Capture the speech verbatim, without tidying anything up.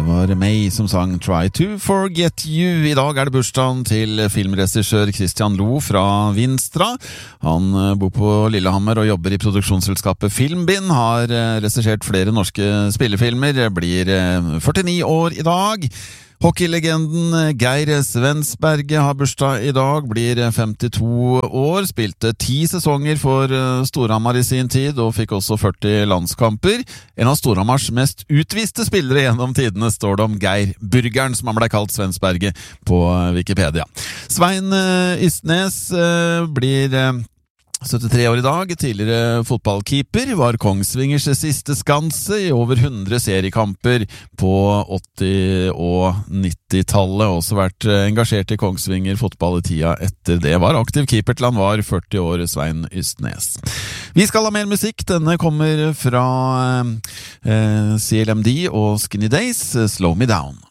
var May som sang Try to Forget You. I dag er det bursdagen til filmregissør Christian Lo fra Vinstra. Han bor på Lillehammer og jobber i produksjonsselskapet Filmbind. Har regissert flere norske spillefilmer. Blir førtini år i dag. Hockeylegenden Geir Svensberget har bursdag i dag, blir femtito år, spilte ti sesonger for Storhamar i sin tid og fikk også førti landskamper. En av Storhamars mest utviste spillere gjennom tidene står det om Geir Burgeren, som han ble kalt Svensberget på Wikipedia. Svein Ystnes blir syttitre år i dag, tidligere fotballkeeper, var Kongsvingers siste skanse i over hundre seriekamper på åtti- og nittitallet, også vært engasjert i Kongsvinger fotball i tida etter det. Var aktiv keeper til han var førti år, Svein Ystnes. Vi skal ha mer musikk, denne kommer fra eh, C L M D og Skinny Days, Slow Me Down.